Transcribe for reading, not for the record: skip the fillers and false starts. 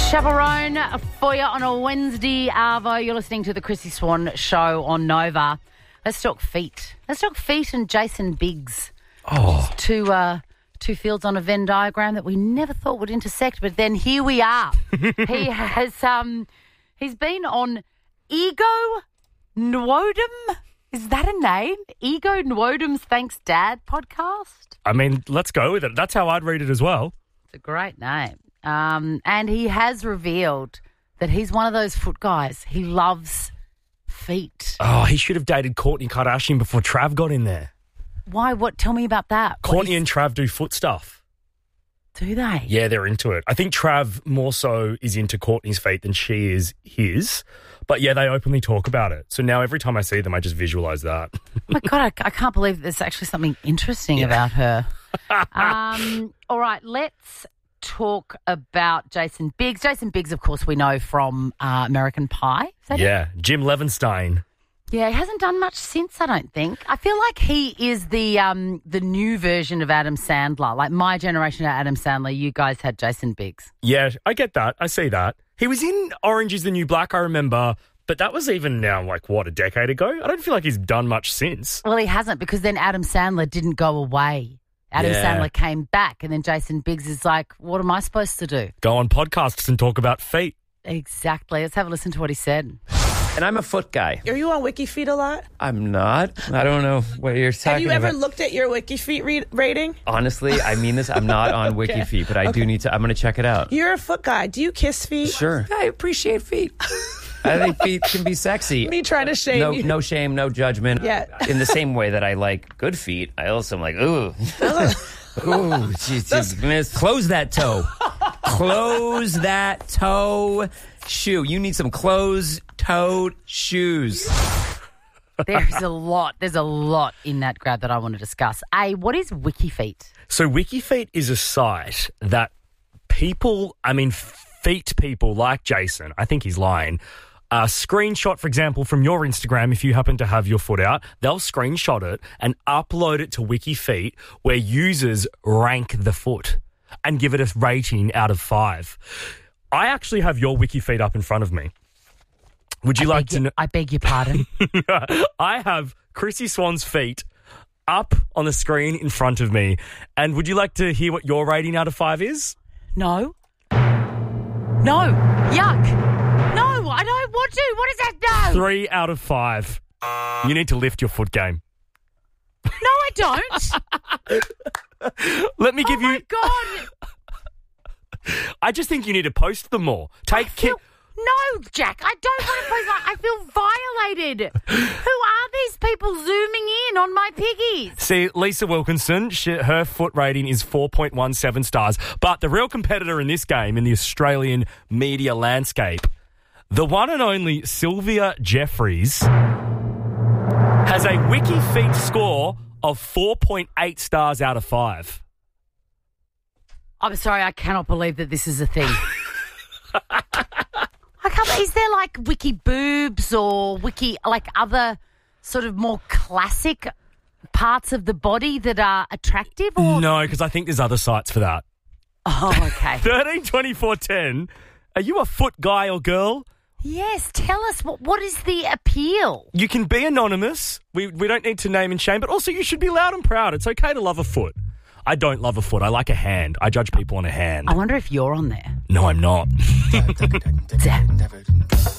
Chaperone for you on a Wednesday, Arvo. You're listening to the Chrissy Swan Show on Nova. Let's talk feet. Let's talk feet and Jason Biggs. Oh. Two fields on a Venn diagram that we never thought would intersect, but then here we are. He has he's been on Ego Nwodum. Is that a name? Ego Nwodum's Thanks Dad podcast? I mean, let's go with it. That's how I'd read it as well. It's a great name. And he has revealed that he's one of those foot guys. He loves feet. Oh, he should have dated Kourtney Kardashian before Trav got in there. Why? What? Tell me about that. Kourtney and Trav do foot stuff. Do they? Yeah, they're into it. I think Trav more so is into Kourtney's feet than she is his. But yeah, they openly talk about it. So now every time I see them, I just visualise that. Oh my God, I can't believe there's actually something interesting about her. All right, let's talk about Jason Biggs. Jason Biggs, of course, we know from American Pie. Is that it? Jim Levenstein. Yeah, he hasn't done much since, I don't think. I feel like he is the new version of Adam Sandler. Like my generation of Adam Sandler, you guys had Jason Biggs. Yeah, I get that. I see that. He was in Orange is the New Black, I remember, but that was even now, a decade ago? I don't feel like he's done much since. Well, he hasn't, because then Adam Sandler didn't go away. Adam Sandler came back, and then Jason Biggs is like, what am I supposed to do? Go on podcasts and talk about feet. Exactly. Let's have a listen to what he said. And I'm a foot guy. Are you on WikiFeet a lot? I'm not. I don't know what you're talking about. Have you ever looked at your WikiFeet rating? Honestly, I mean this. I'm not on WikiFeet, but I do need to. I'm going to check it out. You're a foot guy. Do you kiss feet? Sure. I appreciate feet. I think feet can be sexy. Me trying to shame you. No shame, no judgment. Yeah. In the same way that I like good feet, I also am like, ooh. Ooh, geez, close that toe. Close that toe shoe. You need some closed-toed shoes. There's a lot in that grab that I want to discuss. What is WikiFeet? So WikiFeet is a site that feet people like Jason, I think he's lying, screenshot, for example, from your Instagram, if you happen to have your foot out, they'll screenshot it and upload it to WikiFeet, where users rank the foot and give it a rating out of 5. I actually have your WikiFeet up in front of me. Would you like to know? I beg your pardon? I have Chrissy Swan's feet up on the screen in front of me. And would you like to hear what your rating out of 5 is? No. Yuck. No, I don't want to. What does that do? 3 out of 5. You need to lift your foot game. No, I don't. Let me give you... Oh, my God. I just think you need to post them more. No, Jack, I don't want to post that. I feel violated. Who are these people zooming in on my piggies? See, Lisa Wilkinson, her foot rating is 4.17 stars. But the real competitor in this game, in the Australian media landscape, the one and only Sylvia Jeffries, has a WikiFeet score of 4.8 stars out of 5. I'm sorry, I cannot believe that this is a thing. Is there wiki boobs or wiki other sort of more classic parts of the body that are attractive? Or? No, because I think there's other sites for that. Oh, okay. 13 24 10. Are you a foot guy or girl? Yes, tell us what is the appeal? You can be anonymous. We don't need to name and shame, but also you should be loud and proud. It's okay to love a foot. I don't love a foot. I like a hand. I judge people on a hand. I wonder if you're on there. No, I'm not.